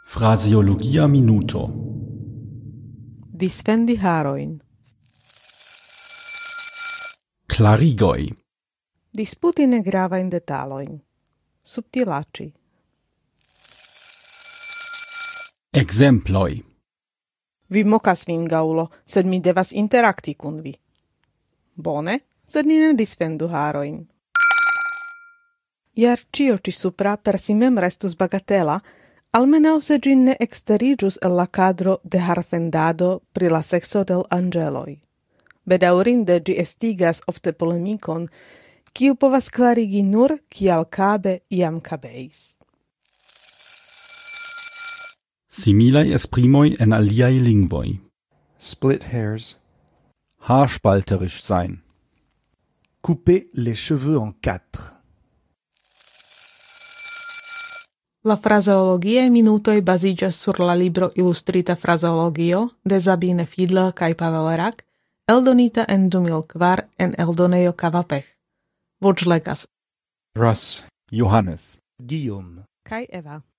Fraseologia minuto. Disfendi harojn. Klarigoj. Disputi negravajn detalojn. Subtilaĉi. Ekzemploj. Vi mokas vin, gaulo, sed mi devas interakti kun vi. Bone, sed ni ne disfendu harojn. Iar ĉio ĉi supra per si mem restus bagatela, almenaŭ se ĝi ne eksteriĝus el la kadro de harfendado pri la sekso del anĝeloj. Bedaŭrinde ĝi estigas ofte polemikon, kiu povas klarigi nur kial Kabe iam kabeis. Similaj esprimoj en aliaj lingvoj. Split hairs. Haarspalterisch sein. Couper les cheveux en 4. La frazeologiae minutoj baziĝas sur la libro Ilustrita frazeologio de Sabine Fiedler kaj Pavel Rak, eldonita en 2004 en eldonejo Kavapech. Voĉlegas Russ, Johannes. Guillaume. kaj Eva.